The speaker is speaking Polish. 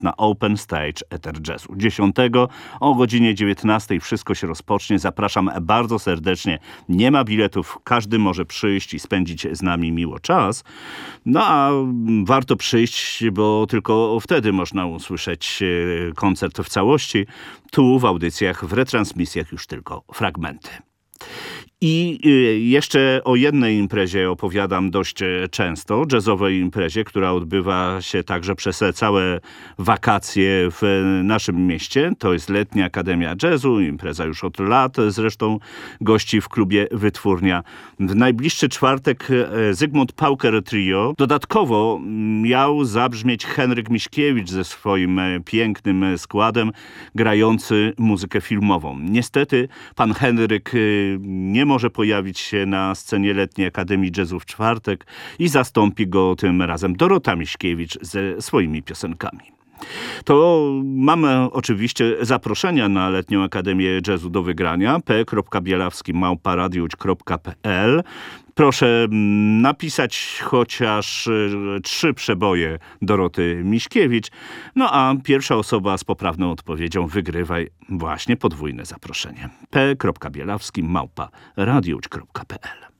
na Open Stage Ether Jazzu. 10 o godzinie 19 wszystko się rozpocznie. Zapraszam bardzo serdecznie. Nie ma biletów, każdy może przyjść i spędzić z nami miło czas. No a warto przyjść, bo tylko wtedy można usłyszeć koncert w całości. Tu w audycjach, w retransmisjach już tylko fragmenty. I jeszcze o jednej imprezie opowiadam dość często, jazzowej imprezie, która odbywa się także przez całe wakacje w naszym mieście. To jest Letnia Akademia Jazzu, impreza już od lat, zresztą gości w klubie Wytwórnia. W najbliższy czwartek Zygmunt Pauker Trio. Dodatkowo miał zabrzmieć Henryk Miśkiewicz ze swoim pięknym składem, grający muzykę filmową. Niestety pan Henryk nie może pojawić się na scenie Letniej Akademii Jazzu w czwartek i zastąpi go tym razem Dorota Miśkiewicz ze swoimi piosenkami. To mamy oczywiście zaproszenia na Letnią Akademię Jazzu do wygrania. p.bielawski@radiowodź.pl. Proszę napisać chociaż 3 przeboje Doroty Miśkiewicz. No a pierwsza osoba z poprawną odpowiedzią wygrywa właśnie podwójne zaproszenie. p.bielawski@radiowodź.pl.